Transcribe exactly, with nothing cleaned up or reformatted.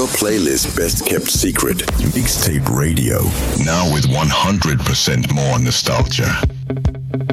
Your playlist best kept secret. Mixtape Radio. Now with one hundred percent more nostalgia.